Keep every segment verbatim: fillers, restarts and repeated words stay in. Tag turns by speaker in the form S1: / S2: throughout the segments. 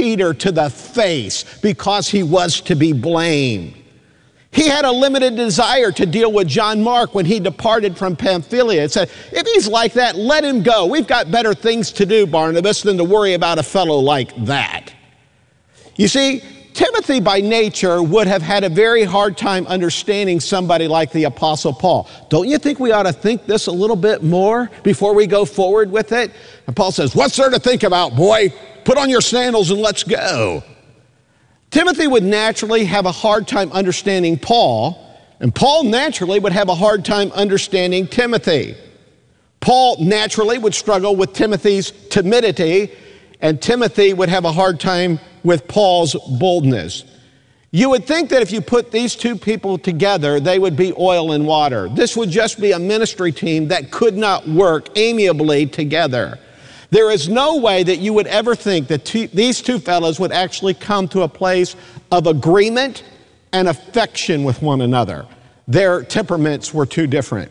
S1: Peter to the face because he was to be blamed. He had a limited desire to deal with John Mark when he departed from Pamphylia. It said, if he's like that, let him go. We've got better things to do, Barnabas, than to worry about a fellow like that. You see, Timothy by nature would have had a very hard time understanding somebody like the Apostle Paul. Don't you think we ought to think this a little bit more before we go forward with it? And Paul says, what's there to think about, boy? Put on your sandals and let's go. Timothy would naturally have a hard time understanding Paul, and Paul naturally would have a hard time understanding Timothy. Paul naturally would struggle with Timothy's timidity, and Timothy would have a hard time with Paul's boldness. You would think that if you put these two people together, they would be oil and water. This would just be a ministry team that could not work amiably together. There is no way that you would ever think that two, these two fellows would actually come to a place of agreement and affection with one another. Their temperaments were too different.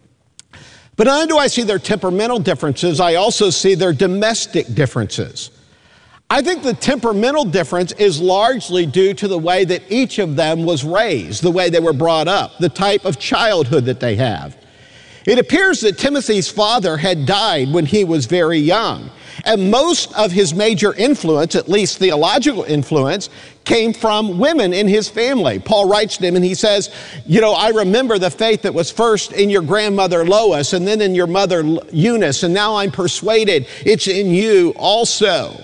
S1: But not only do I see their temperamental differences, I also see their domestic differences. I think the temperamental difference is largely due to the way that each of them was raised, the way they were brought up, the type of childhood that they have. It appears that Timothy's father had died when he was very young, and most of his major influence, at least theological influence, came from women in his family. Paul writes to him and he says, you know, I remember the faith that was first in your grandmother Lois and then in your mother Eunice, and now I'm persuaded it's in you also.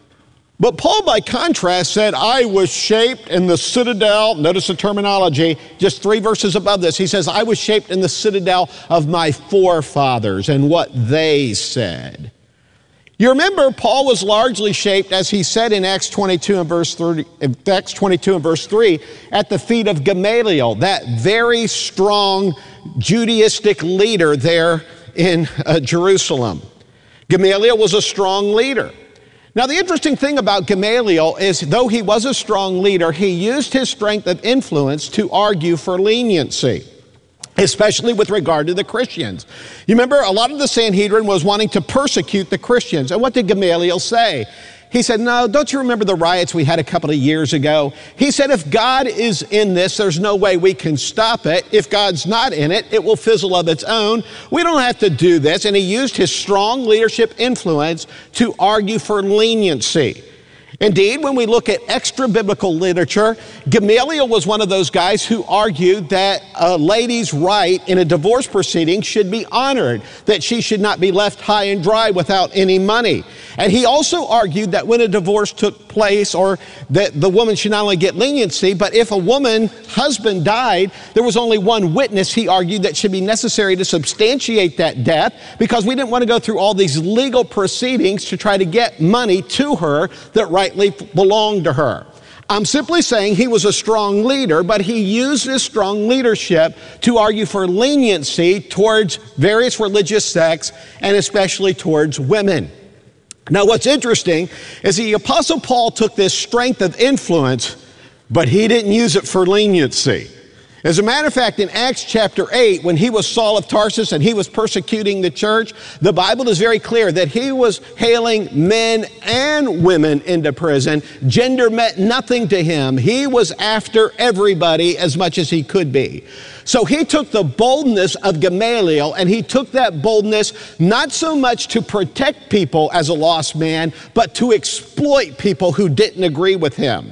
S1: But Paul, by contrast, said, I was shaped in the citadel, notice the terminology, just three verses above this. He says, I was shaped in the citadel of my forefathers and what they said. You remember, Paul was largely shaped, as he said in Acts twenty-two and verse thirty, Acts twenty-two and verse three, at the feet of Gamaliel, that very strong Judaistic leader there in uh, Jerusalem. Gamaliel was a strong leader. Now, the interesting thing about Gamaliel is, though he was a strong leader, he used his strength of influence to argue for leniency, especially with regard to the Christians. You remember, a lot of the Sanhedrin was wanting to persecute the Christians. And what did Gamaliel say? He said, no, don't you remember the riots we had a couple of years ago? He said, if God is in this, there's no way we can stop it. If God's not in it, it will fizzle of its own. We don't have to do this. And he used his strong leadership influence to argue for leniency. Indeed, when we look at extra-biblical literature, Gamaliel was one of those guys who argued that a lady's right in a divorce proceeding should be honored, that she should not be left high and dry without any money. And he also argued that when a divorce took place, or that the woman should not only get leniency, but if a woman's husband died, there was only one witness, he argued, that should be necessary to substantiate that death, because we didn't want to go through all these legal proceedings to try to get money to her that rightly belonged to her. I'm simply saying he was a strong leader, but he used his strong leadership to argue for leniency towards various religious sects and especially towards women. Now, what's interesting is the Apostle Paul took this strength of influence, but he didn't use it for leniency. As a matter of fact, in Acts chapter eight, when he was Saul of Tarsus and he was persecuting the church, the Bible is very clear that he was hailing men and women into prison. Gender meant nothing to him. He was after everybody as much as he could be. So he took the boldness of Gamaliel, and he took that boldness not so much to protect people as a lost man, but to exploit people who didn't agree with him.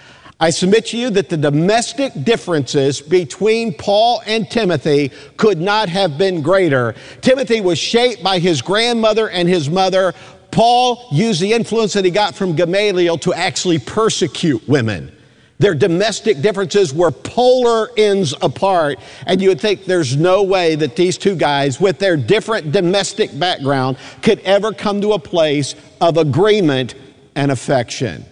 S1: I submit to you that the domestic differences between Paul and Timothy could not have been greater. Timothy was shaped by his grandmother and his mother. Paul used the influence that he got from Gamaliel to actually persecute women. Their domestic differences were polar ends apart, and you would think there's no way that these two guys, with their different domestic background, could ever come to a place of agreement and affection.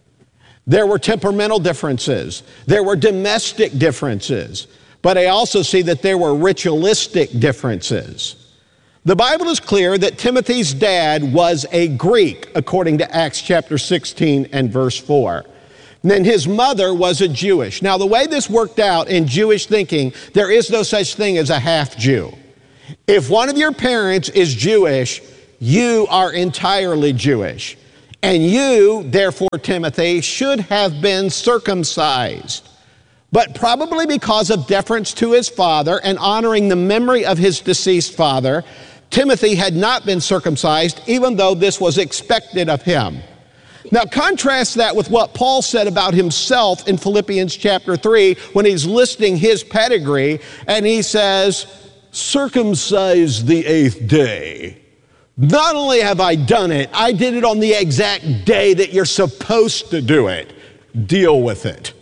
S1: There were temperamental differences. There were domestic differences. But I also see that there were ritualistic differences. The Bible is clear that Timothy's dad was a Greek, according to Acts chapter sixteen and verse four. And then his mother was a Jewish. Now, the way this worked out in Jewish thinking, there is no such thing as a half-Jew. If one of your parents is Jewish, you are entirely Jewish. And you, therefore, Timothy, should have been circumcised. But probably because of deference to his father and honoring the memory of his deceased father, Timothy had not been circumcised, even though this was expected of him. Now, contrast that with what Paul said about himself in Philippians chapter three when he's listing his pedigree, and he says, circumcised the eighth day. Not only have I done it, I did it on the exact day that you're supposed to do it. Deal with it.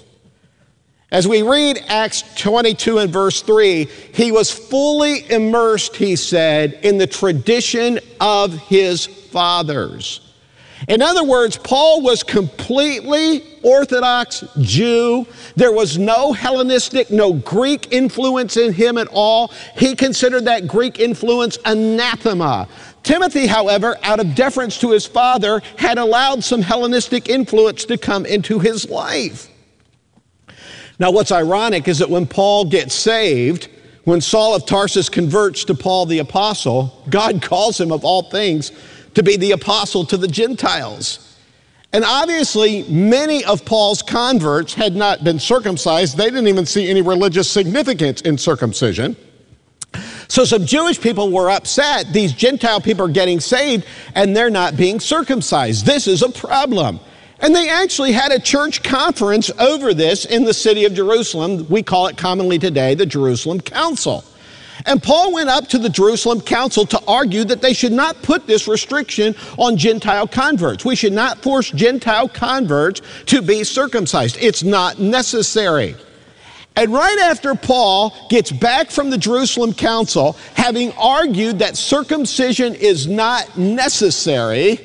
S1: As we read Acts twenty-two and verse three, he was fully immersed, he said, in the tradition of his fathers. In other words, Paul was completely Orthodox Jew. There was no Hellenistic, no Greek influence in him at all. He considered that Greek influence anathema. Timothy, however, out of deference to his father, had allowed some Hellenistic influence to come into his life. Now, what's ironic is that when Paul gets saved, when Saul of Tarsus converts to Paul the apostle, God calls him, of all things, to be the apostle to the Gentiles. And obviously, many of Paul's converts had not been circumcised. They didn't even see any religious significance in circumcision. So some Jewish people were upset. These Gentile people are getting saved, and they're not being circumcised. This is a problem. And they actually had a church conference over this in the city of Jerusalem. We call it commonly today the Jerusalem Council. And Paul went up to the Jerusalem Council to argue that they should not put this restriction on Gentile converts. We should not force Gentile converts to be circumcised. It's not necessary. And right after Paul gets back from the Jerusalem Council, having argued that circumcision is not necessary,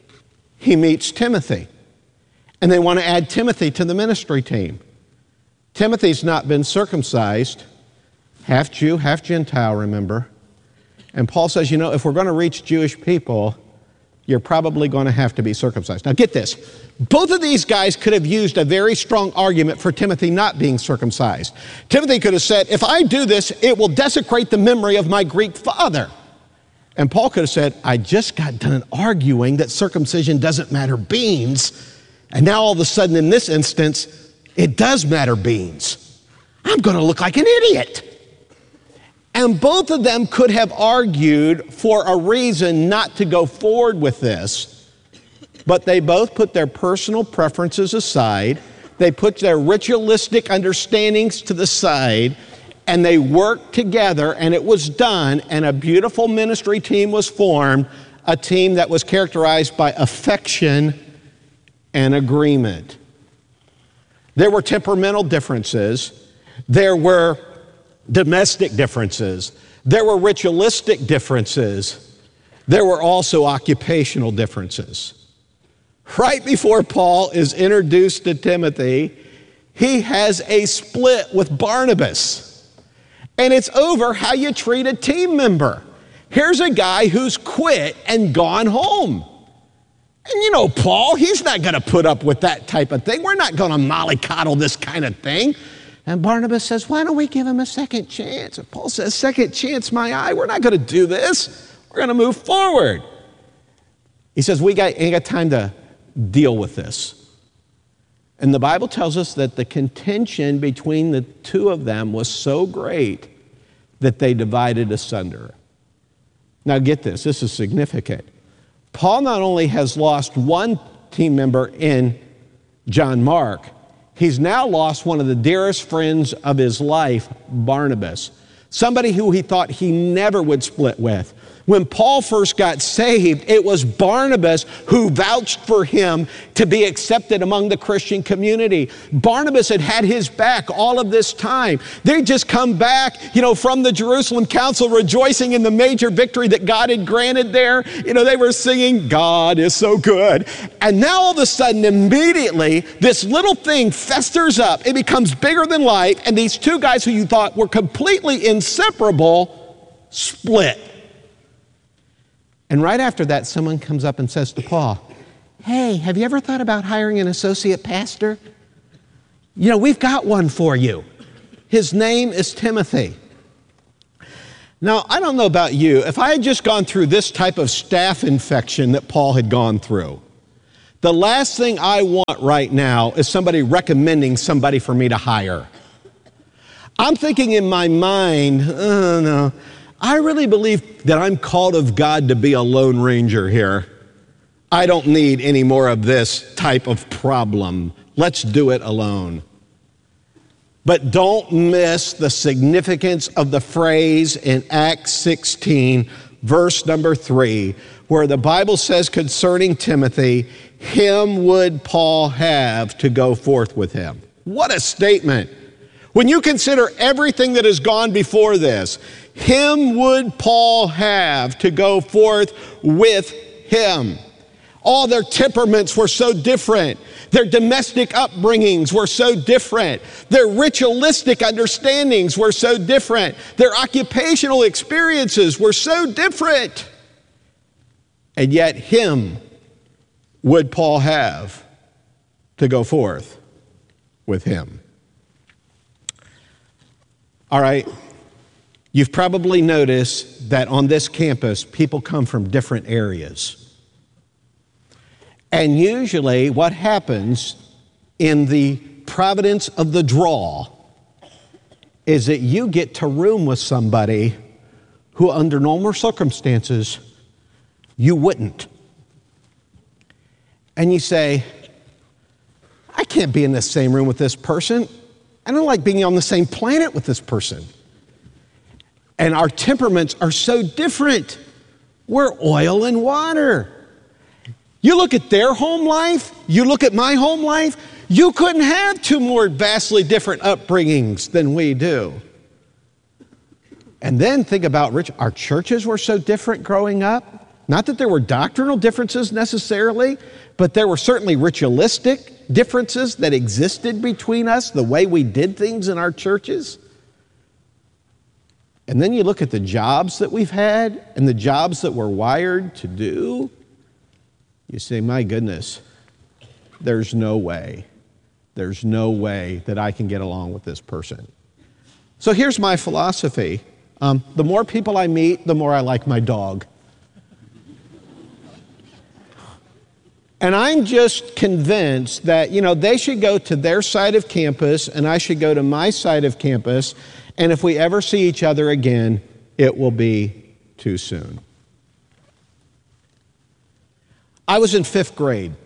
S1: he meets Timothy. And they want to add Timothy to the ministry team. Timothy's not been circumcised. Half Jew, half Gentile, remember. And Paul says, you know, if we're going to reach Jewish people, you're probably going to have to be circumcised. Now get this. Both of these guys could have used a very strong argument for Timothy not being circumcised. Timothy could have said, if I do this, it will desecrate the memory of my Greek father. And Paul could have said, I just got done arguing that circumcision doesn't matter beans. And now all of a sudden in this instance, it does matter beans. I'm going to look like an idiot. And both of them could have argued for a reason not to go forward with this, but they both put their personal preferences aside, they put their ritualistic understandings to the side, and they worked together, and it was done, and a beautiful ministry team was formed, a team that was characterized by affection and agreement. There were temperamental differences. There were domestic differences. There were ritualistic differences. There were also occupational differences. Right before Paul is introduced to Timothy, he has a split with Barnabas. And it's over how you treat a team member. Here's a guy who's quit and gone home. And you know, Paul, he's not going to put up with that type of thing. We're not going to mollycoddle this kind of thing. And Barnabas says, why don't we give him a second chance? And Paul says, second chance, my eye. We're not going to do this. We're going to move forward. He says, we got, ain't got time to deal with this. And the Bible tells us that the contention between the two of them was so great that they divided asunder. Now get this, this is significant. Paul not only has lost one team member in John Mark, he's now lost one of the dearest friends of his life, Barnabas, somebody who he thought he never would split with. When Paul first got saved, it was Barnabas who vouched for him to be accepted among the Christian community. Barnabas had had his back all of this time. They'd just come back, you know, from the Jerusalem Council rejoicing in the major victory that God had granted there. You know, they were singing, God is so good. And now all of a sudden, immediately, this little thing festers up. It becomes bigger than life. And these two guys who you thought were completely inseparable split. And right after that, someone comes up and says to Paul, hey, have you ever thought about hiring an associate pastor? You know, we've got one for you. His name is Timothy. Now, I don't know about you. If I had just gone through this type of staph infection that Paul had gone through, The last thing I want right now is somebody recommending somebody for me to hire. I'm thinking in my mind, oh no, I really believe that I'm called of God to be a lone ranger here. I don't need any more of this type of problem. Let's do it alone. But don't miss the significance of the phrase in Acts sixteen, verse number three, where the Bible says concerning Timothy, him would Paul have to go forth with him. What a statement. When you consider everything that has gone before this, him would Paul have to go forth with him. All their temperaments were so different. Their domestic upbringings were so different. Their ritualistic understandings were so different. Their occupational experiences were so different. And yet him would Paul have to go forth with him. All right, you've probably noticed that on this campus, people come from different areas. And usually what happens in the providence of the draw is that you get to room with somebody who under normal circumstances you wouldn't. And you say, I can't be in the same room with this person. I don't like being on the same planet with this person. And our temperaments are so different. We're oil and water. You look at their home life, you look at my home life, you couldn't have two more vastly different upbringings than we do. And then think about rich, our churches were so different growing up. Not that there were doctrinal differences necessarily, but there were certainly ritualistic differences that existed between us, the way we did things in our churches. And then you look at the jobs that we've had and the jobs that we're wired to do. You say, my goodness, there's no way, there's no way that I can get along with this person. So here's my philosophy. Um, the more people I meet, the more I like my dog. And I'm just convinced that, you know, they should go to their side of campus and I should go to my side of campus. And if we ever see each other again, it will be too soon. I was in fifth grade,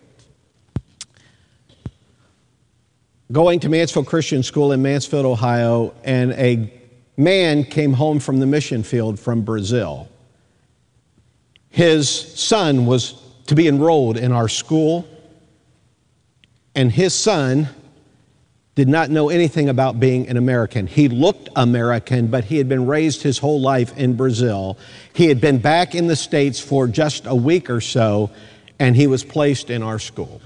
S1: going to Mansfield Christian School in Mansfield, Ohio, and a man came home from the mission field from Brazil. His son was to be enrolled in our school, and his son did not know anything about being an American. He looked American, but he had been raised his whole life in Brazil. He had been back in the States for just a week or so, and he was placed in our school.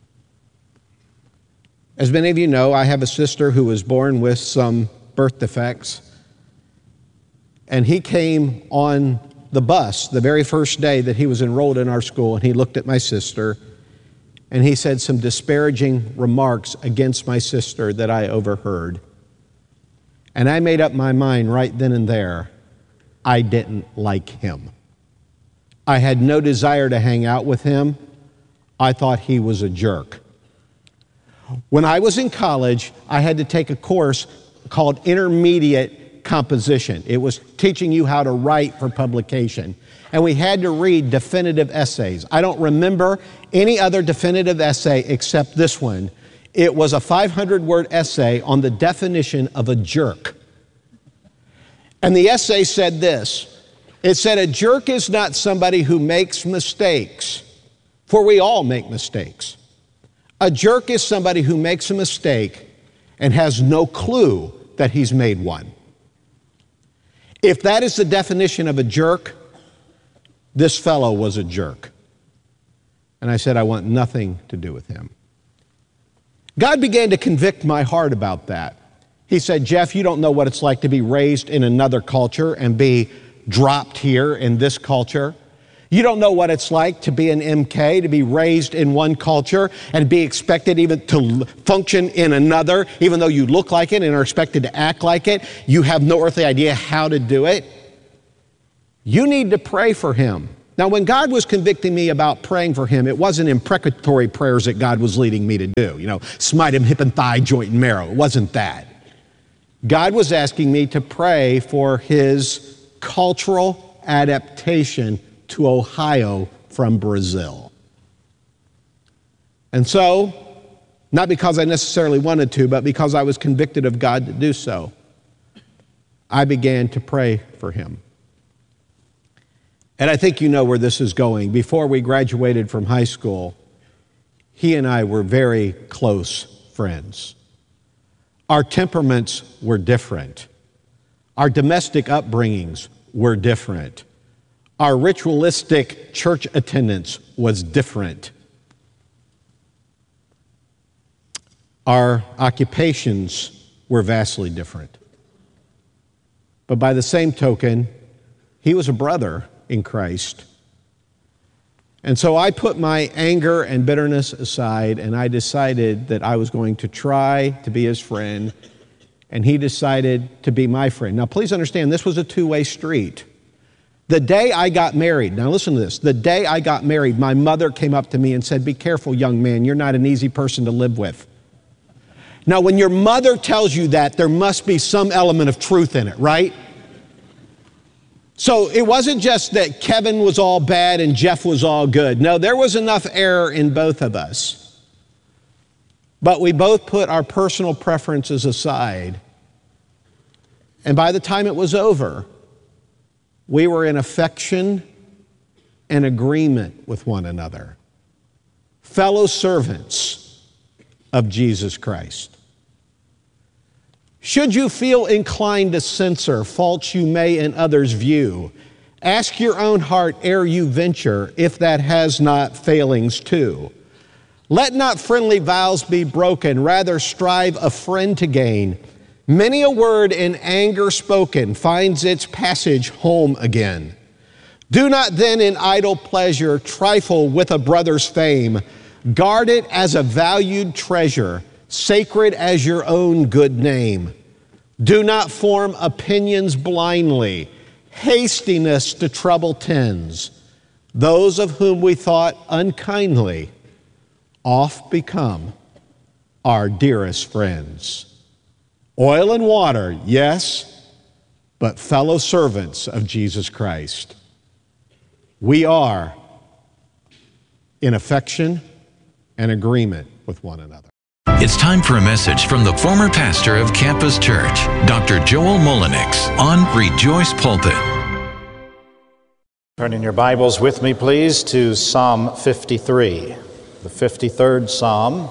S1: As many of you know, I have a sister who was born with some birth defects, and he came on the bus the very first day that he was enrolled in our school, and he looked at my sister and he said some disparaging remarks against my sister that I overheard. And I made up my mind right then and there, I didn't like him. I had no desire to hang out with him. I thought he was a jerk. When I was in college, I had to take a course called Intermediate Composition. It was teaching you how to write for publication. And we had to read definitive essays. I don't remember any other definitive essay except this one. It was a five hundred word essay on the definition of a jerk. And the essay said this. It said, a jerk is not somebody who makes mistakes, for we all make mistakes. A jerk is somebody who makes a mistake and has no clue that he's made one. If that is the definition of a jerk, this fellow was a jerk. And I said, I want nothing to do with him. God began to convict my heart about that. He said, Jeff, you don't know what it's like to be raised in another culture and be dropped here in this culture. You don't know what it's like to be an M K, to be raised in one culture and be expected even to function in another, even though you look like it and are expected to act like it. You have no earthly idea how to do it. You need to pray for him. Now, when God was convicting me about praying for him, it wasn't imprecatory prayers that God was leading me to do. You know, smite him hip and thigh, joint and marrow. It wasn't that. God was asking me to pray for his cultural adaptation to Ohio from Brazil. And so, not because I necessarily wanted to, but because I was convicted of God to do so, I began to pray for him. And I think you know where this is going. Before we graduated from high school, he and I were very close friends. Our temperaments were different. Our domestic upbringings were different. Our ritualistic church attendance was different. Our occupations were vastly different. But by the same token, he was a brother in Christ. And so I put my anger and bitterness aside, and I decided that I was going to try to be his friend, and he decided to be my friend. Now, please understand, this was a two-way street. The day I got married, now listen to this, the day I got married, my mother came up to me and said, "Be careful, young man, you're not an easy person to live with." Now, when your mother tells you that, there must be some element of truth in it, right? So it wasn't just that Kevin was all bad and Jeff was all good. No, there was enough error in both of us. But we both put our personal preferences aside. And by the time it was over, we were in affection and agreement with one another. Fellow servants of Jesus Christ. Should you feel inclined to censor faults you may in others' view, ask your own heart ere you venture if that has not failings too. Let not friendly vows be broken, rather strive a friend to gain. Many a word in anger spoken finds its passage home again. Do not then in idle pleasure trifle with a brother's fame. Guard it as a valued treasure, sacred as your own good name. Do not form opinions blindly. Hastiness to trouble tends. Those of whom we thought unkindly oft become our dearest friends. Oil and water, yes, but fellow servants of Jesus Christ. We are in affection and agreement with one another.
S2: It's time for a message from the former pastor of Campus Church, Doctor Joel Mullenix, on Rejoice Pulpit.
S3: Turn in your Bibles with me, please, to Psalm fifty-three, the fifty-third Psalm.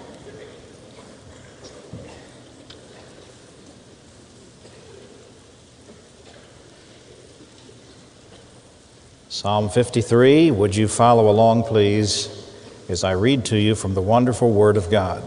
S3: Psalm fifty-three, would you follow along, please, as I read to you from the wonderful Word of God.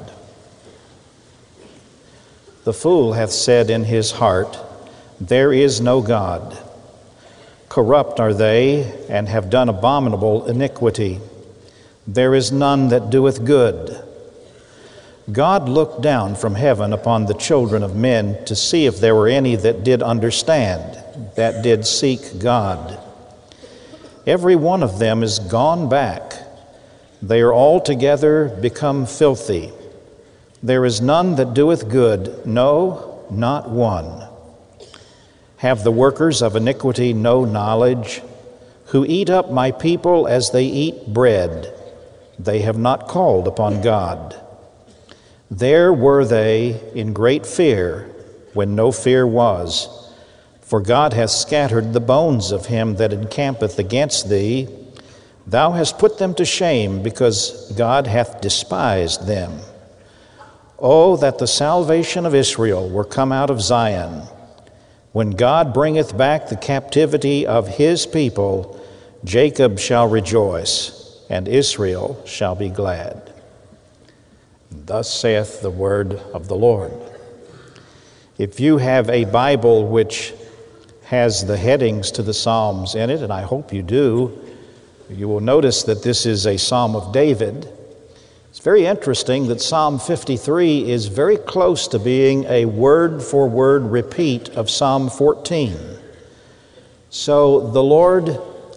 S3: The fool hath said in his heart, there is no God. Corrupt are they, and have done abominable iniquity. There is none that doeth good. God looked down from heaven upon the children of men to see if there were any that did understand, that did seek God. Every one of them is gone back. They are altogether become filthy. There is none that doeth good, no, not one. Have the workers of iniquity no knowledge, who eat up my people as they eat bread? They have not called upon God. There were they in great fear, when no fear was. For God hath scattered the bones of him that encampeth against thee. Thou hast put them to shame, because God hath despised them. Oh, that the salvation of Israel were come out of Zion. When God bringeth back the captivity of his people, Jacob shall rejoice, and Israel shall be glad. Thus saith the word of the Lord. If you have a Bible which has the headings to the Psalms in it, and I hope you do, you will notice that this is a Psalm of David. It's very interesting that Psalm fifty-three is very close to being a word-for-word repeat of Psalm fourteen. So the Lord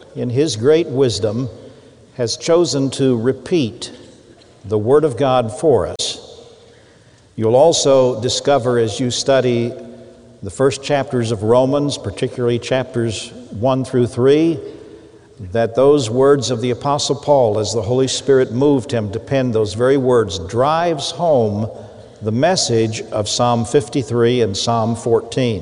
S3: in his great wisdom, has chosen to repeat the Word of God for us. You'll also discover as you study the first chapters of Romans, particularly chapters one through three, that those words of the Apostle Paul, as the Holy Spirit moved him to pen those very words, drives home the message of Psalm fifty-three and Psalm fourteen.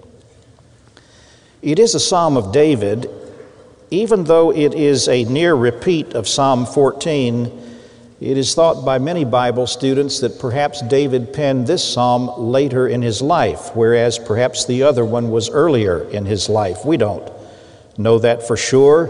S3: It is a psalm of David, even though it is a near repeat of Psalm fourteen. It is thought by many Bible students that perhaps David penned this psalm later in his life, whereas perhaps the other one was earlier in his life. We don't know that for sure,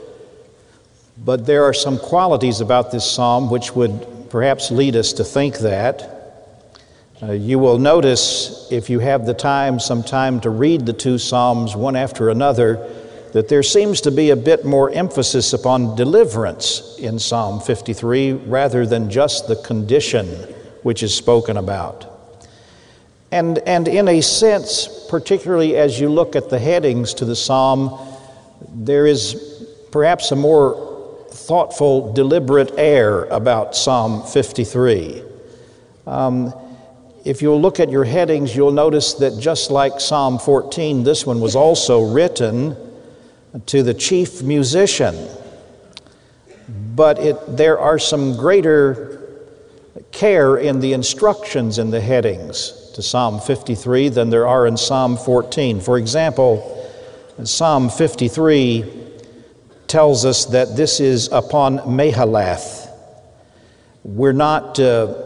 S3: but there are some qualities about this psalm which would perhaps lead us to think that. Uh, you will notice, if you have the time, some time to read the two psalms one after another, that there seems to be a bit more emphasis upon deliverance in Psalm fifty-three rather than just the condition which is spoken about. And, and in a sense, particularly as you look at the headings to the psalm, there is perhaps a more thoughtful, deliberate air about Psalm fifty-three. Um, if you'll look at your headings, you'll notice that just like Psalm fourteen, this one was also written to the chief musician. But it, there are some greater care in the instructions in the headings to Psalm fifty-three than there are in Psalm fourteen. For example, Psalm fifty-three tells us that this is upon Mahalath. We're not uh,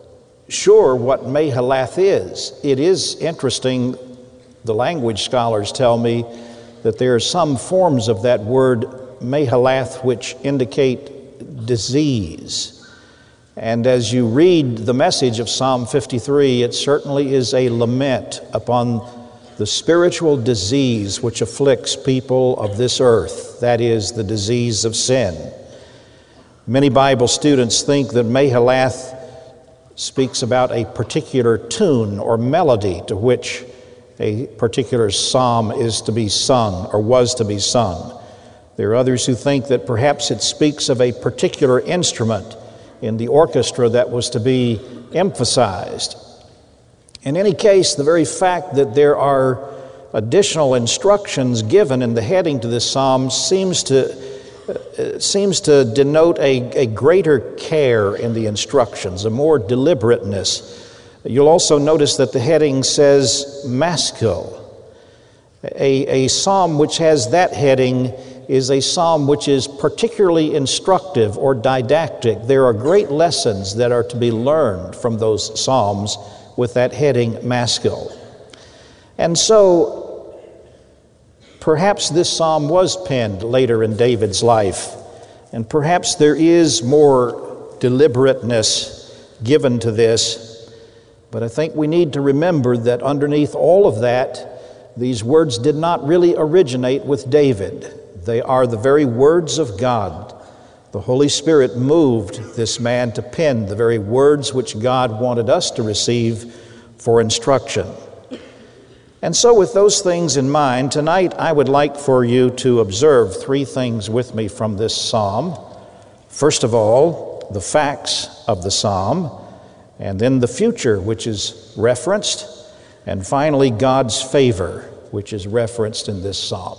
S3: sure what Mahalath is. It is interesting, the language scholars tell me, that there are some forms of that word Mahalath which indicate disease. And as you read the message of Psalm fifty-three, it certainly is a lament upon the spiritual disease which afflicts people of this earth, that is, the disease of sin. Many Bible students think that Mahalath speaks about a particular tune or melody to which a particular psalm is to be sung or was to be sung. There are others who think that perhaps it speaks of a particular instrument in the orchestra that was to be emphasized. In any case, the very fact that there are additional instructions given in the heading to this psalm seems to uh, seems to denote a, a greater care in the instructions, a more deliberateness. You'll also notice that the heading says Maskil. A, a psalm which has that heading is a psalm which is particularly instructive or didactic. There are great lessons that are to be learned from those psalms with that heading Maskil. And so perhaps this psalm was penned later in David's life, and perhaps there is more deliberateness given to this. But I think we need to remember that underneath all of that, these words did not really originate with David. They are the very words of God. The Holy Spirit moved this man to pen the very words which God wanted us to receive for instruction. And so with those things in mind, tonight I would like for you to observe three things with me from this psalm. First of all, the facts of the psalm, and then the future, which is referenced, and finally God's favor, which is referenced in this psalm.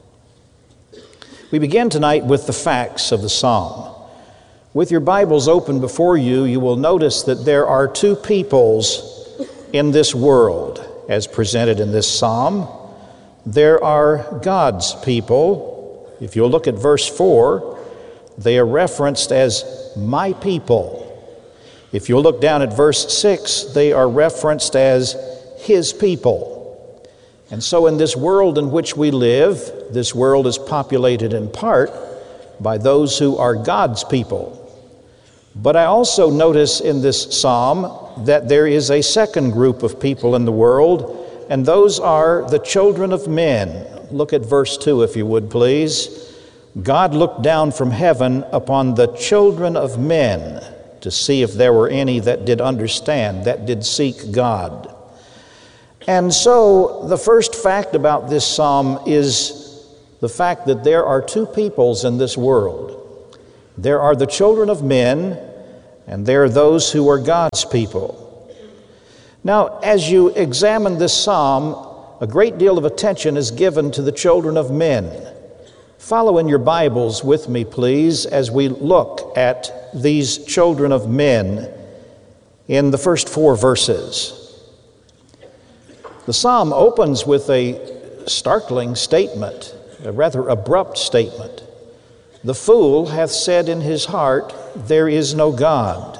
S3: We begin tonight with the facts of the psalm. With your Bibles open before you, you will notice that there are two peoples in this world as presented in this psalm. There are God's people. If you'll look at verse four, they are referenced as my people. If you'll look down at verse six, they are referenced as his people. And so in this world in which we live, this world is populated in part by those who are God's people. But I also notice in this psalm that there is a second group of people in the world, and those are the children of men. Look at verse two, if you would, please. God looked down from heaven upon the children of men to see if there were any that did understand, that did seek God. And so the first fact about this psalm is the fact that there are two peoples in this world. There are the children of men, and there are those who are God's people. Now, as you examine this psalm, a great deal of attention is given to the children of men. Follow in your Bibles with me, please, as we look at these children of men in the first four verses. The psalm opens with a startling statement, a rather abrupt statement. The fool hath said in his heart, there is no God.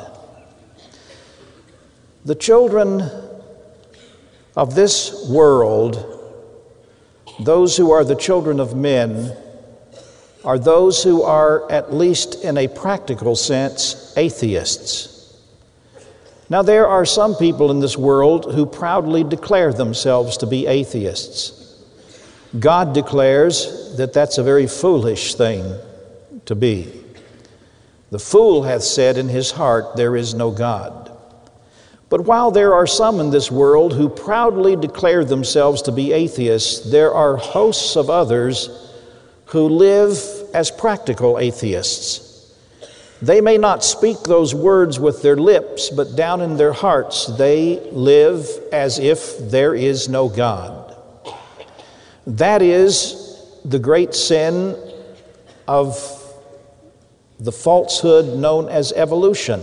S3: The children of this world, those who are the children of men, are those who are, at least in a practical sense, atheists. Now, there are some people in this world who proudly declare themselves to be atheists. God declares that that's a very foolish thing to be. The fool hath said in his heart, there is no God. But while there are some in this world who proudly declare themselves to be atheists, there are hosts of others who live as practical atheists. They may not speak those words with their lips, but down in their hearts they live as if there is no God. That is the great sin of the falsehood known as evolution.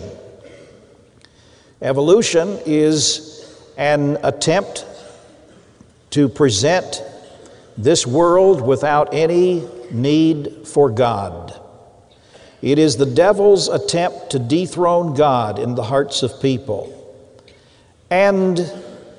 S3: Evolution is an attempt to present this world without any need for God. It is the devil's attempt to dethrone God in the hearts of people. And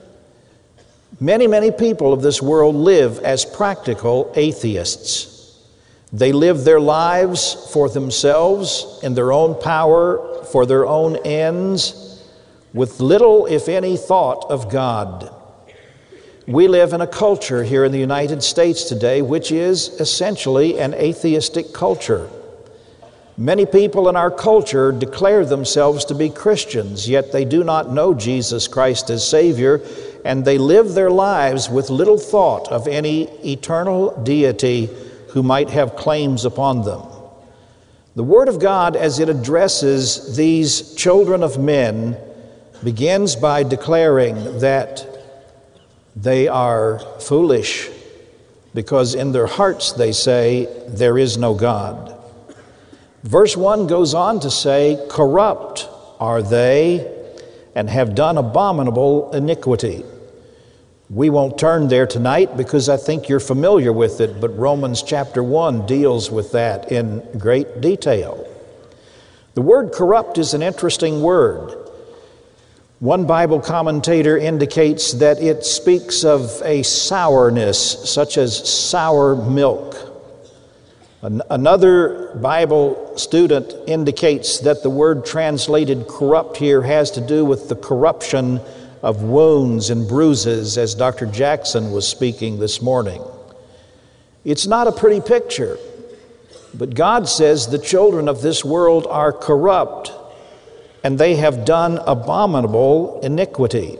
S3: many, many people of this world live as practical atheists. They live their lives for themselves, in their own power, for their own ends, with little, if any, thought of God. We live in a culture here in the United States today which is essentially an atheistic culture. Many people in our culture declare themselves to be Christians, yet they do not know Jesus Christ as Savior, and they live their lives with little thought of any eternal deity who might have claims upon them. The Word of God, as it addresses these children of men, begins by declaring that they are foolish because in their hearts they say, there is no God. Verse one goes on to say, corrupt are they and have done abominable iniquity. We won't turn there tonight because I think you're familiar with it, but Romans chapter one deals with that in great detail. The word corrupt is an interesting word. One Bible commentator indicates that it speaks of a sourness, such as sour milk. An- another Bible student indicates that the word translated corrupt here has to do with the corruption of wounds and bruises, as Doctor Jackson was speaking this morning. It's not a pretty picture, but God says the children of this world are corrupt, and they have done abominable iniquity.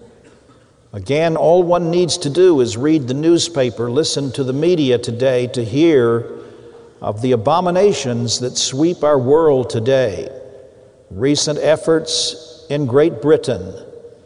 S3: Again, all one needs to do is read the newspaper, listen to the media today to hear of the abominations that sweep our world today. Recent efforts in Great Britain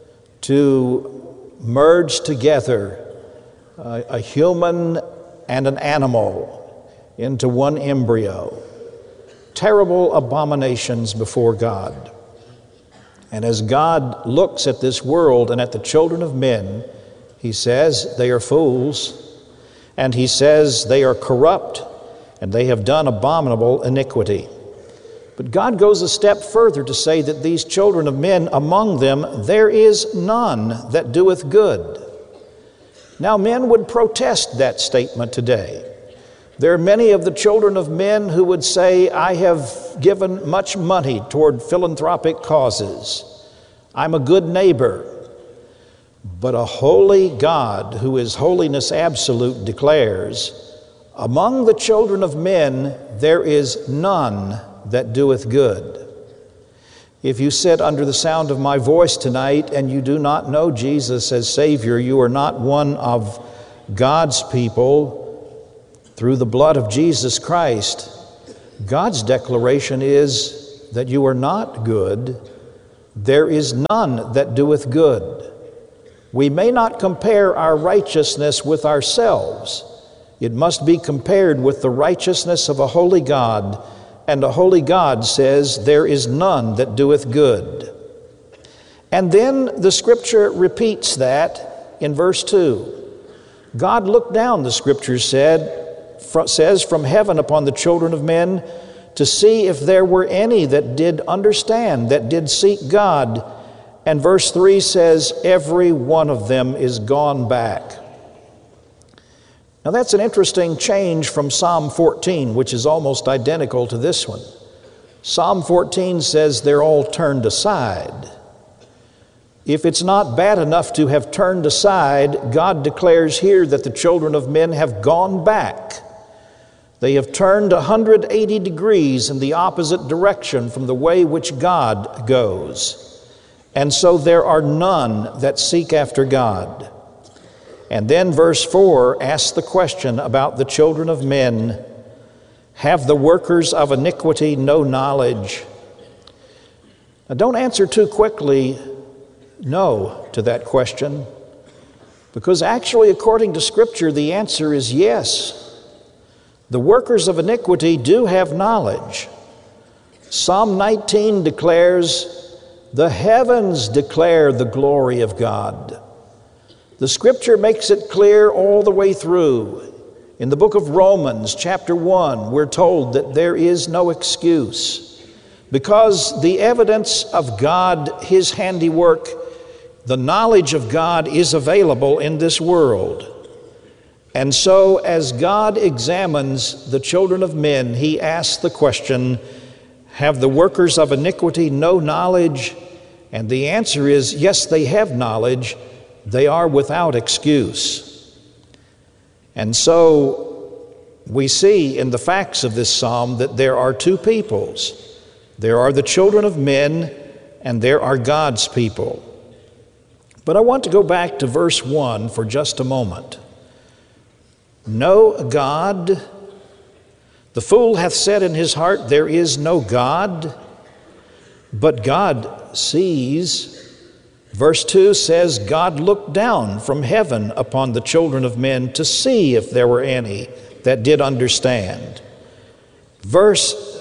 S3: to merge together a, a human and an animal into one embryo. Terrible abominations before God. And as God looks at this world and at the children of men, He says they are fools, and He says they are corrupt, and they have done abominable iniquity. But God goes a step further to say that these children of men, among them there is none that doeth good. Now, men would protest that statement today. There are many of the children of men who would say, I have given much money toward philanthropic causes. I'm a good neighbor. But a holy God, who is holiness absolute, declares, among the children of men there is none that doeth good. If you sit under the sound of my voice tonight and you do not know Jesus as Savior, you are not one of God's people. through the blood of Jesus Christ, God's declaration is that you are not good. There is none that doeth good. We may not compare our righteousness with ourselves. It must be compared with the righteousness of a holy God, and a holy God says, there is none that doeth good. And then the Scripture repeats that in verse two. God looked down, the Scripture said, fr- says, from heaven upon the children of men to see if there were any that did understand, that did seek God. And verse three says, every one of them is gone back. Now that's an interesting change from Psalm fourteen, which is almost identical to this one. Psalm fourteen says they're all turned aside. If it's not bad enough to have turned aside, God declares here that the children of men have gone back. They have turned one hundred eighty degrees in the opposite direction from the way which God goes. And so there are none that seek after God. And then verse four asks the question about the children of men. Have the workers of iniquity no knowledge? Now don't answer too quickly no to that question, because actually, according to Scripture, the answer is yes. The workers of iniquity do have knowledge. Psalm nineteen declares, the heavens declare the glory of God. The Scripture makes it clear all the way through. In the book of Romans, chapter one, we're told that there is no excuse, because the evidence of God, His handiwork, the knowledge of God is available in this world. And so as God examines the children of men, He asks the question, have the workers of iniquity no knowledge? And the answer is, yes, they have knowledge. They are without excuse. And so we see in the facts of this psalm that there are two peoples. There are the children of men, and there are God's people. But I want to go back to verse one for just a moment. No God. The fool hath said in his heart, there is no God. But God sees. Verse two says, God looked down from heaven upon the children of men to see if there were any that did understand. Verse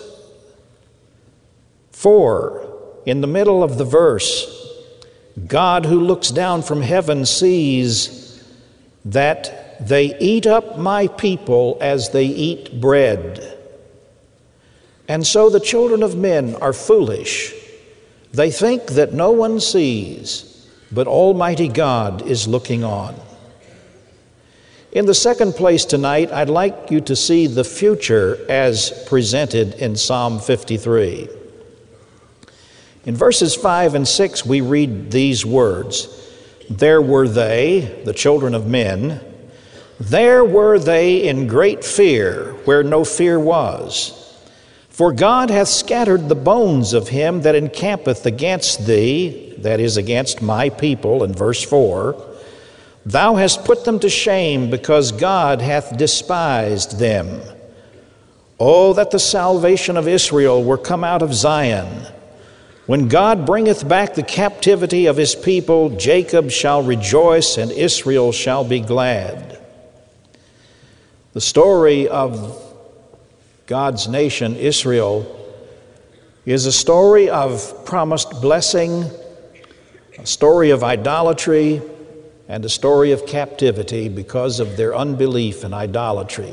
S3: four, in the middle of the verse, God who looks down from heaven sees that they eat up my people as they eat bread. And so the children of men are foolish. They think that no one sees, but Almighty God is looking on. In the second place tonight, I'd like you to see the future as presented in Psalm fifty-three. In verses five and six, we read these words, there were they, the children of men, there were they in great fear where no fear was. For God hath scattered the bones of him that encampeth against thee, that is, against my people, in verse four. Thou hast put them to shame because God hath despised them. Oh, that the salvation of Israel were come out of Zion. When God bringeth back the captivity of his people, Jacob shall rejoice and Israel shall be glad. The story of God's nation, Israel, is a story of promised blessing, a story of idolatry, and a story of captivity because of their unbelief and idolatry.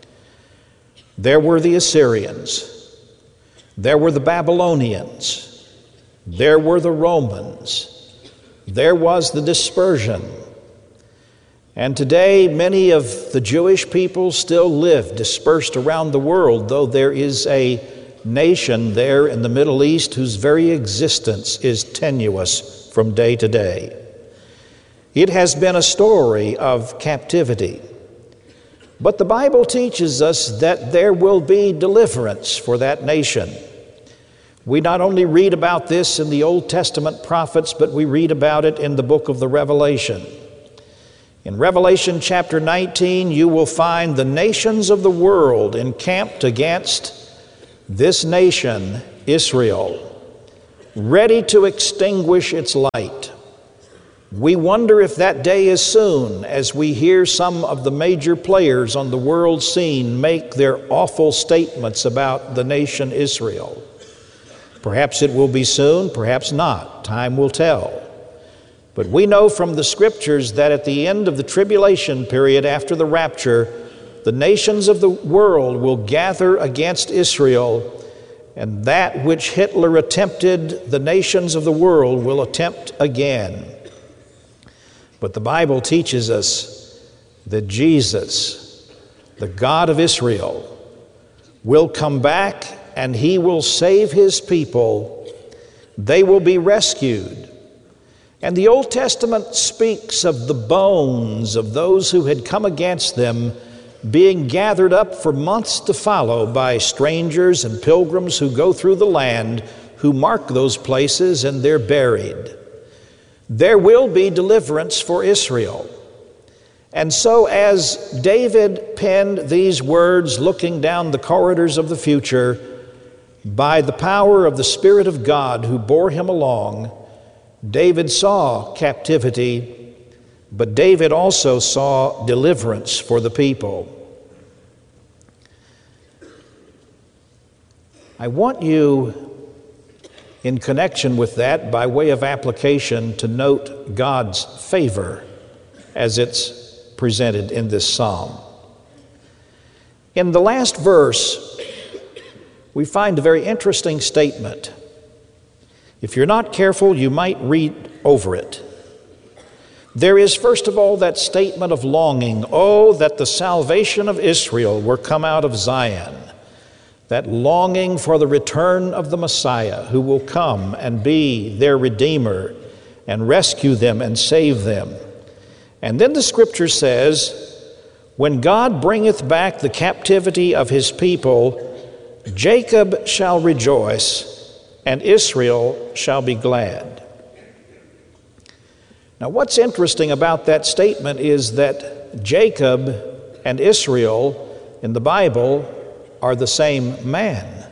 S3: There were the Assyrians. There were the Babylonians. There were the Romans. There was the dispersion. And today, many of the Jewish people still live dispersed around the world, though there is a nation there in the Middle East whose very existence is tenuous from day to day. It has been a story of captivity. But the Bible teaches us that there will be deliverance for that nation. We not only read about this in the Old Testament prophets, but we read about it in the book of the Revelation. In Revelation chapter nineteen, you will find the nations of the world encamped against this nation, Israel, ready to extinguish its light. We wonder if that day is soon, as we hear some of the major players on the world scene make their awful statements about the nation Israel. Perhaps it will be soon, perhaps not. Time will tell. But we know from the Scriptures that at the end of the tribulation period after the rapture, the nations of the world will gather against Israel, and that which Hitler attempted, the nations of the world will attempt again. But the Bible teaches us that Jesus, the God of Israel, will come back and he will save his people. They will be rescued. And the Old Testament speaks of the bones of those who had come against them being gathered up for months to follow by strangers and pilgrims who go through the land, who mark those places, and they're buried. There will be deliverance for Israel. And so as David penned these words looking down the corridors of the future, by the power of the Spirit of God who bore him along, David saw captivity, but David also saw deliverance for the people. I want you, in connection with that, by way of application, to note God's favor as it's presented in this psalm. In the last verse, we find a very interesting statement. If you're not careful, you might read over it. There is, first of all, that statement of longing. Oh, that the salvation of Israel were come out of Zion. That longing for the return of the Messiah, who will come and be their Redeemer and rescue them and save them. And then the Scripture says, when God bringeth back the captivity of his people, Jacob shall rejoice, and Israel shall be glad. Now, what's interesting about that statement is that Jacob and Israel in the Bible are the same man.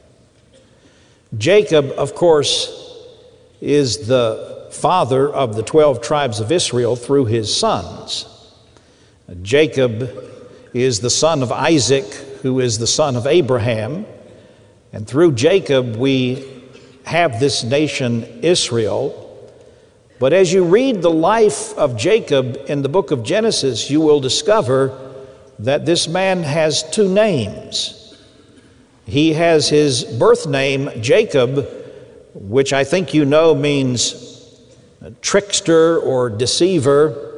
S3: Jacob, of course, is the father of the twelve tribes of Israel through his sons. Jacob is the son of Isaac, who is the son of Abraham. And through Jacob, we have this nation, Israel. But as you read the life of Jacob in the book of Genesis, you will discover that this man has two names. He has his birth name, Jacob, which I think you know means trickster or deceiver.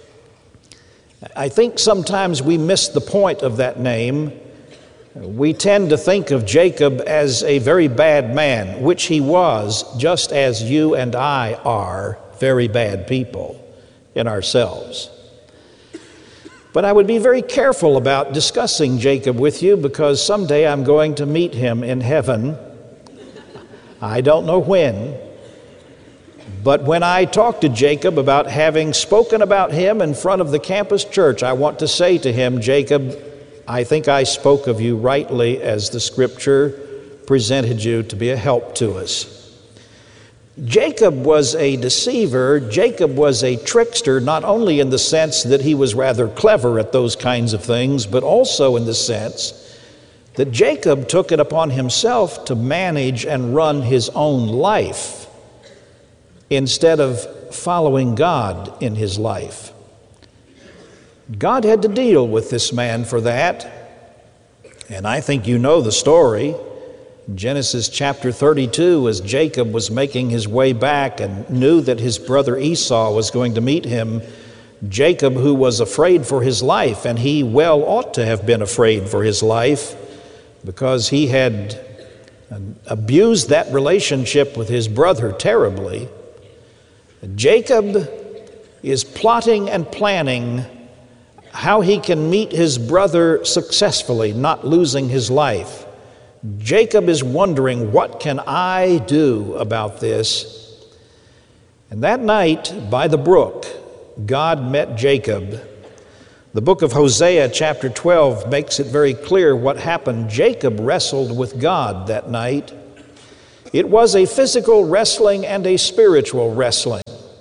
S3: I think sometimes we miss the point of that name. We tend to think of Jacob as a very bad man, which he was, just as you and I are very bad people in ourselves. But I would be very careful about discussing Jacob with you, because someday I'm going to meet him in heaven. I don't know when. But when I talk to Jacob about having spoken about him in front of the campus church, I want to say to him, Jacob, I think I spoke of you rightly as the Scripture presented you to be a help to us. Jacob was a deceiver. Jacob was a trickster, not only in the sense that he was rather clever at those kinds of things, but also in the sense that Jacob took it upon himself to manage and run his own life instead of following God in his life. God had to deal with this man for that, and I think you know the story. Genesis chapter thirty-two, as Jacob was making his way back and knew that his brother Esau was going to meet him, Jacob, who was afraid for his life, and he well ought to have been afraid for his life, because he had abused that relationship with his brother terribly. Jacob is plotting and planning how he can meet his brother successfully, not losing his life. Jacob is wondering, what can I do about this? And that night by the brook, God met Jacob. The book of Hosea, chapter twelve, makes it very clear what happened. Jacob wrestled with God that night. It was a physical wrestling and a spiritual wrestling.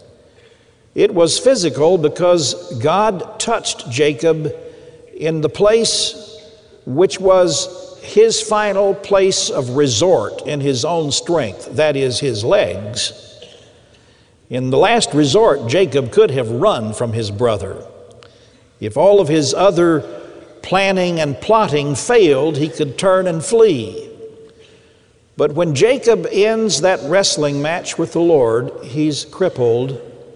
S3: It was physical because God touched Jacob in the place which was his final place of resort in his own strength, that is, his legs. In the last resort, Jacob could have run from his brother. If all of his other planning and plotting failed, he could turn and flee. But when Jacob ends that wrestling match with the Lord, he's crippled,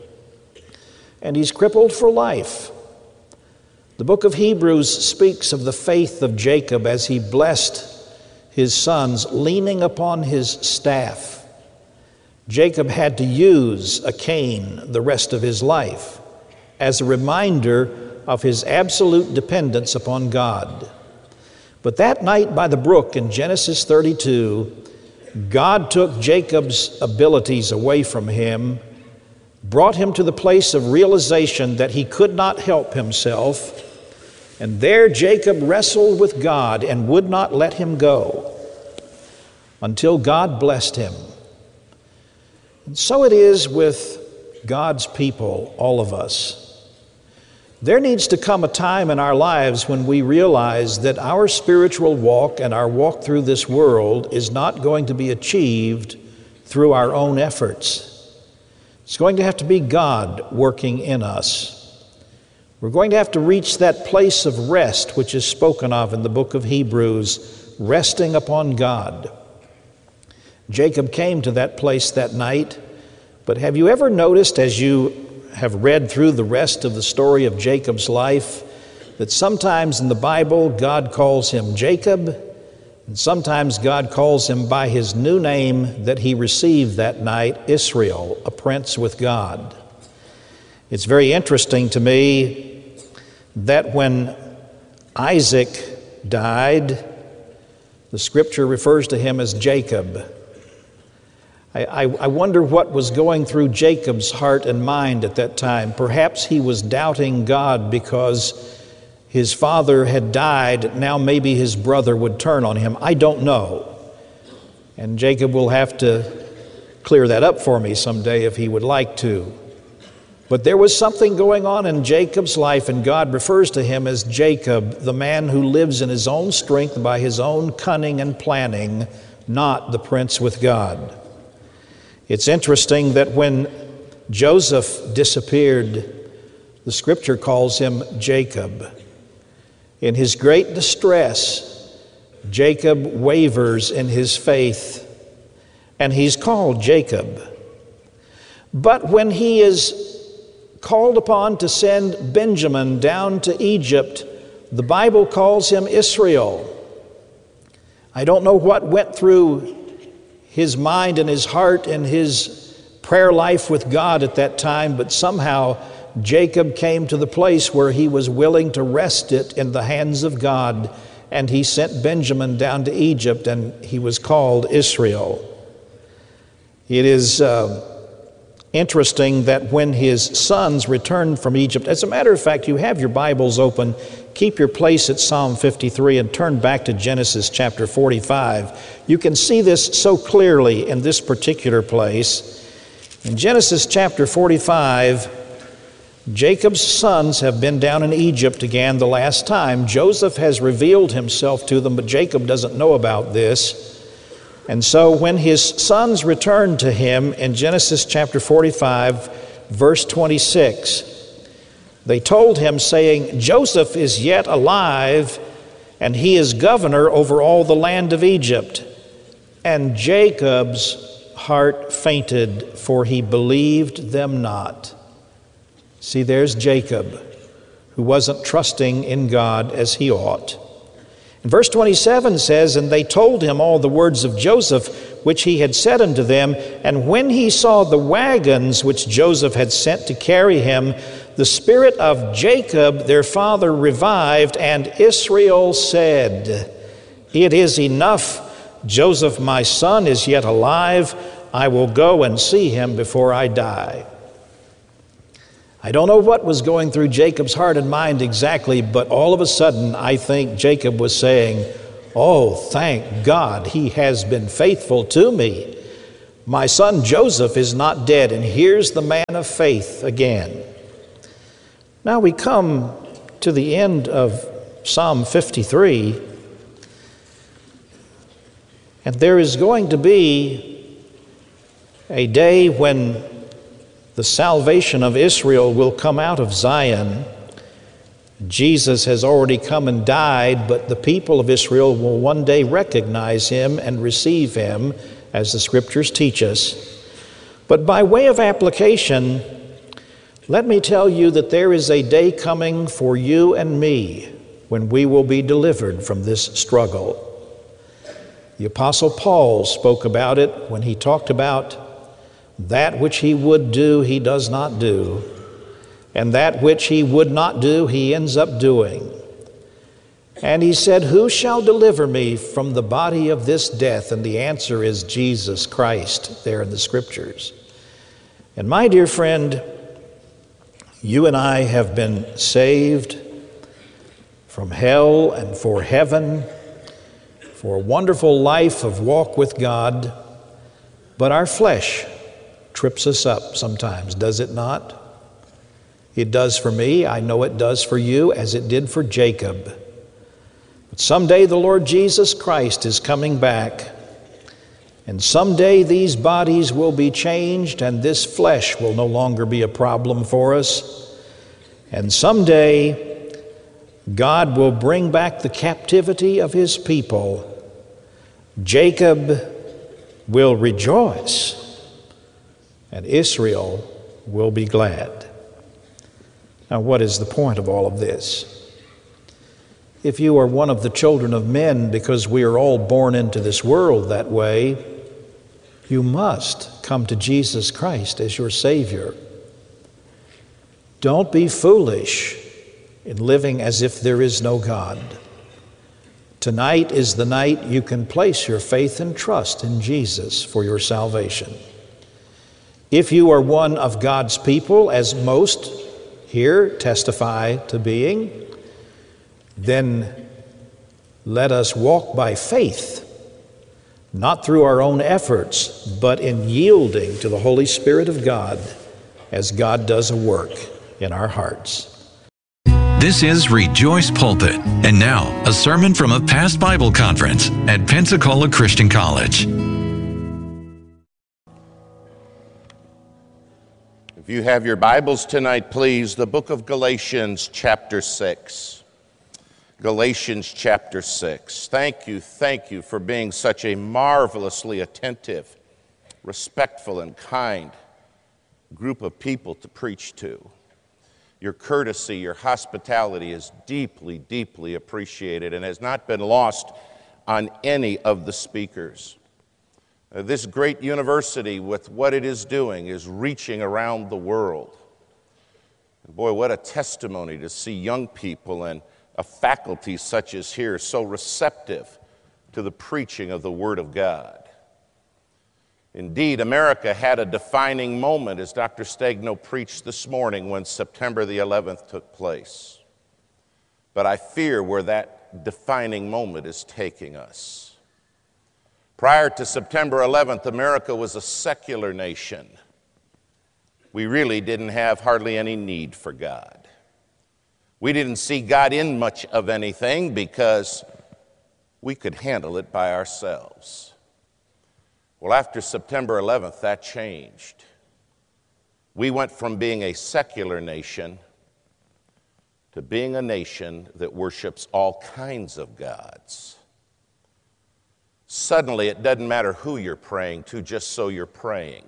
S3: and he's crippled for life. The book of Hebrews speaks of the faith of Jacob as he blessed his sons, leaning upon his staff. Jacob had to use a cane the rest of his life as a reminder of his absolute dependence upon God. But that night by the brook in Genesis thirty-two, God took Jacob's abilities away from him, brought him to the place of realization that he could not help himself, and there Jacob wrestled with God and would not let him go until God blessed him. And so it is with God's people, all of us. There needs to come a time in our lives when we realize that our spiritual walk and our walk through this world is not going to be achieved through our own efforts. It's going to have to be God working in us. We're going to have to reach that place of rest which is spoken of in the book of Hebrews, resting upon God. Jacob came to that place that night, but have you ever noticed as you have read through the rest of the story of Jacob's life that sometimes in the Bible God calls him Jacob, and sometimes God calls him by his new name that he received that night, Israel, a prince with God. It's very interesting to me that when Isaac died, the scripture refers to him as Jacob. I, I, I wonder what was going through Jacob's heart and mind at that time. Perhaps he was doubting God because his father had died. Now maybe his brother would turn on him. I don't know. And Jacob will have to clear that up for me someday if he would like to. But there was something going on in Jacob's life, and God refers to him as Jacob, the man who lives in his own strength by his own cunning and planning, not the prince with God. It's interesting that when Joseph disappeared, the scripture calls him Jacob. In his great distress, Jacob wavers in his faith, and he's called Jacob. But when he is called upon to send Benjamin down to Egypt, the Bible calls him Israel. I don't know what went through his mind and his heart and his prayer life with God at that time, but somehow Jacob came to the place where he was willing to rest it in the hands of God, and he sent Benjamin down to Egypt, and he was called Israel. It is uh, interesting that when his sons returned from Egypt, as a matter of fact, you have your Bibles open, keep your place at Psalm fifty-three and turn back to Genesis chapter forty-five. You can see this so clearly in this particular place. In Genesis chapter forty-five, Jacob's sons have been down in Egypt again the last time. Joseph has revealed himself to them, but Jacob doesn't know about this. And so when his sons returned to him in Genesis chapter forty-five, verse twenty-six, they told him, saying, "Joseph is yet alive, and he is governor over all the land of Egypt." And Jacob's heart fainted, for he believed them not. See, there's Jacob, who wasn't trusting in God as he ought. And verse twenty-seven says, "And they told him all the words of Joseph, which he had said unto them. And when he saw the wagons which Joseph had sent to carry him, the spirit of Jacob their father revived, and Israel said, It is enough. Joseph my son is yet alive. I will go and see him before I die." I don't know what was going through Jacob's heart and mind exactly, but all of a sudden I think Jacob was saying, oh, thank God he has been faithful to me. My son Joseph is not dead, and here's the man of faith again. Now we come to the end of Psalm fifty-three, and there is going to be a day when the salvation of Israel will come out of Zion. Jesus has already come and died, but the people of Israel will one day recognize him and receive him, as the scriptures teach us. But by way of application, let me tell you that there is a day coming for you and me when we will be delivered from this struggle. The Apostle Paul spoke about it when he talked about that which he would do, he does not do, and that which he would not do, he ends up doing. And he said, who shall deliver me from the body of this death? And the answer is Jesus Christ, there in the scriptures. And my dear friend, you and I have been saved from hell and for heaven, for a wonderful life of walk with God, but our flesh trips us up sometimes, does it not? It does for me. I know it does for you, as it did for Jacob. But someday the Lord Jesus Christ is coming back, and someday these bodies will be changed, and this flesh will no longer be a problem for us. And someday God will bring back the captivity of his people. Jacob will rejoice, and Israel will be glad. Now, what is the point of all of this? If you are one of the children of men, because we are all born into this world that way, you must come to Jesus Christ as your Savior. Don't be foolish in living as if there is no God. Tonight is the night you can place your faith and trust in Jesus for your salvation. If you are one of God's people, as most here testify to being, then let us walk by faith, not through our own efforts, but in yielding to the Holy Spirit of God as God does a work in our hearts.
S2: This is Rejoice Pulpit, and now a sermon from a past Bible conference at Pensacola Christian College.
S4: If you have your Bibles tonight, please, the book of Galatians chapter six. Galatians chapter six. Thank you, thank you for being such a marvelously attentive, respectful, and kind group of people to preach to. Your courtesy, your hospitality is deeply, deeply appreciated and has not been lost on any of the speakers. Uh, this great university, with what it is doing, is reaching around the world. And boy, what a testimony to see young people and a faculty such as here so receptive to the preaching of the Word of God. Indeed, America had a defining moment, as Doctor Stegno preached this morning, when September the eleventh took place. But I fear where that defining moment is taking us. Prior to September eleventh, America was a secular nation. We really didn't have hardly any need for God. We didn't see God in much of anything because we could handle it by ourselves. Well, after September eleventh, that changed. We went from being a secular nation to being a nation that worships all kinds of gods. Suddenly, it doesn't matter who you're praying to, just so you're praying.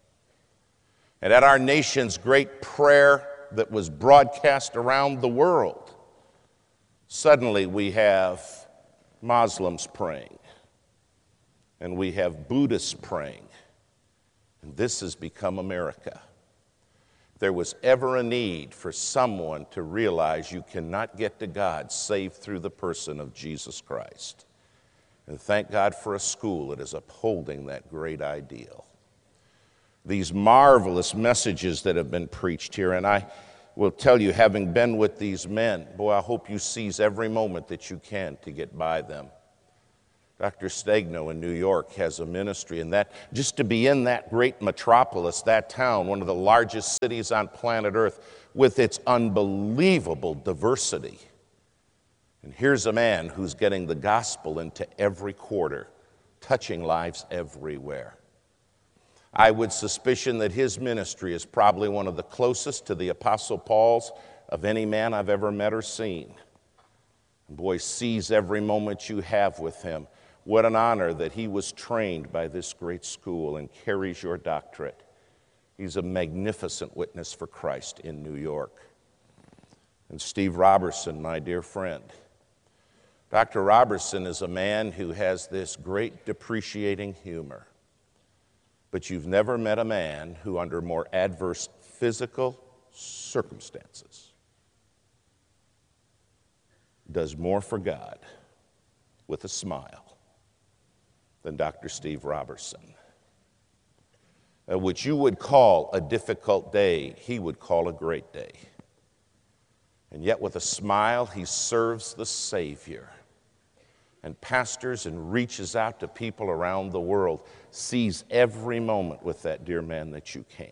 S4: And at our nation's great prayer that was broadcast around the world, suddenly we have Muslims praying, and we have Buddhists praying, and this has become America. If there was ever a need for someone to realize you cannot get to God save through the person of Jesus Christ. And thank God for a school that is upholding that great ideal. these marvelous messages that have been preached here. And I will tell you, having been with these men, boy, I hope you seize every moment that you can to get by them. Doctor Stegno in New York has a ministry, and that just to be in that great metropolis, that town, one of the largest cities on planet Earth, with its unbelievable diversity. And here's a man who's getting the gospel into every quarter, touching lives everywhere. I would suspicion that his ministry is probably one of the closest to the Apostle Paul's of any man I've ever met or seen. And boy, seize every moment you have with him. What an honor that he was trained by this great school and carries your doctorate. He's a magnificent witness for Christ in New York. And Steve Robertson, my dear friend. Doctor Robertson is a man who has this great depreciating humor. But you've never met a man who, under more adverse physical circumstances, does more for God with a smile than Doctor Steve Robertson. Uh, which you would call a difficult day, he would call a great day. And yet with a smile, he serves the Savior and pastors and reaches out to people around the world. Seize every moment with that dear man that you can.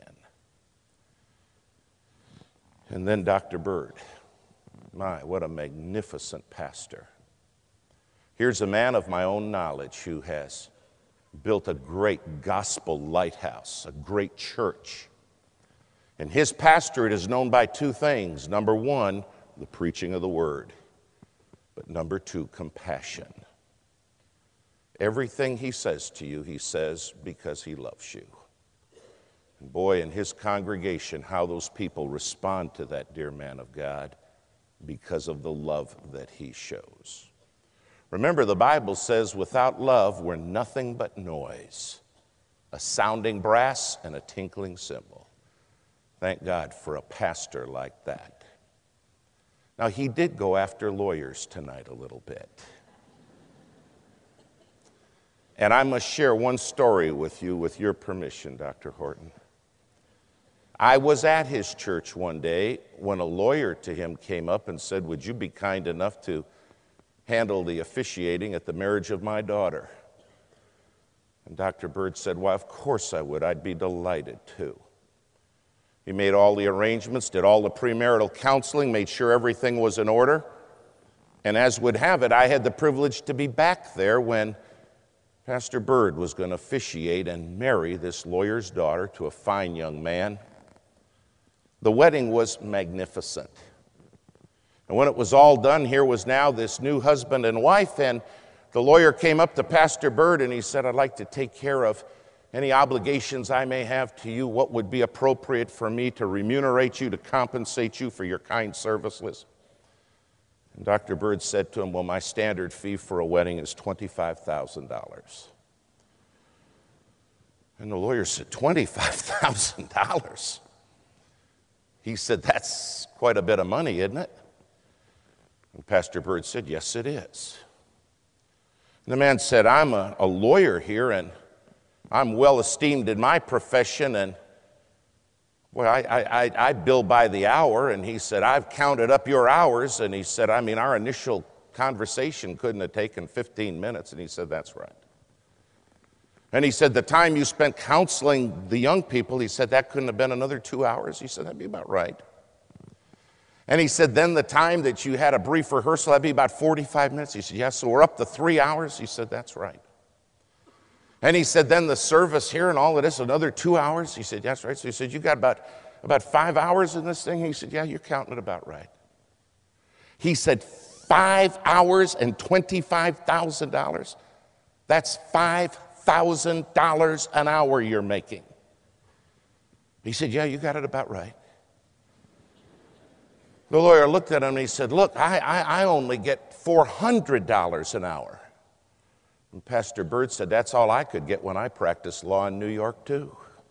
S4: And then Doctor Bird. My, what a magnificent pastor. Here's a man of my own knowledge who has built a great gospel lighthouse, a great church. And his pastorate is known by two things. Number one, the preaching of the word. But number two, compassion. Everything he says to you, he says because he loves you. And boy, in his congregation, how those people respond to that dear man of God because of the love that he shows. Remember, the Bible says without love, we're nothing but noise, a sounding brass and a tinkling cymbal. Thank God for a pastor like that. Now, he did go after lawyers tonight a little bit. And I must share one story with you, with your permission, Doctor Horton. I was at his church one day when a lawyer to him came up and said, "Would you be kind enough to handle the officiating at the marriage of my daughter?" And Doctor Bird said, "Why, of course I would. I'd be delighted to." He made all the arrangements, did all the premarital counseling, made sure everything was in order. And as would have it, I had the privilege to be back there when Pastor Bird was going to officiate and marry this lawyer's daughter to a fine young man. The wedding was magnificent. And when it was all done, here was now this new husband and wife, and the lawyer came up to Pastor Bird and he said, "I'd like to take care of any obligations I may have to you. What would be appropriate for me to remunerate you, to compensate you for your kind services?" And Doctor Bird said to him, "Well, my standard fee for a wedding is twenty-five thousand dollars. And the lawyer said, twenty-five thousand dollars? He said, "That's quite a bit of money, isn't it?" And Pastor Bird said, "Yes, it is." And the man said, "I'm a, a lawyer here, and I'm well esteemed in my profession, and well, I, I, I bill by the hour." And he said, "I've counted up your hours." And he said, "I mean, our initial conversation couldn't have taken fifteen minutes. And he said, "That's right." And he said, "The time you spent counseling the young people," he said, "that couldn't have been another two hours. He said, "That'd be about right." And he said, "Then the time that you had a brief rehearsal, that'd be about forty-five minutes. He said, "Yes, so we're up to three hours. He said, "That's right." And he said, "Then the service here and all of this, another two hours. He said, "That's right." So he said, "You got about, about five hours in this thing?" He said, "Yeah, you're counting it about right." He said, five hours and twenty-five thousand dollars? That's five thousand dollars an hour you're making. He said, "Yeah, you got it about right." The lawyer looked at him and he said, "Look, I, I, I only get four hundred dollars an hour. And Pastor Bird said, "That's all I could get when I practiced law in New York, too."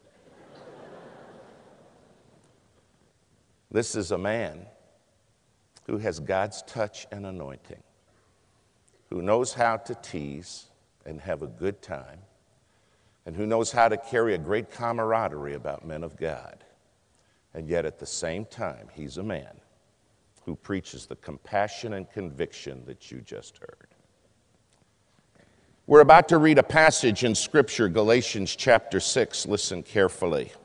S4: This is a man who has God's touch and anointing, who knows how to tease and have a good time, and who knows how to carry a great camaraderie about men of God. And yet at the same time, he's a man who preaches the compassion and conviction that you just heard. We're about to read a passage in Scripture, Galatians chapter six. Listen carefully.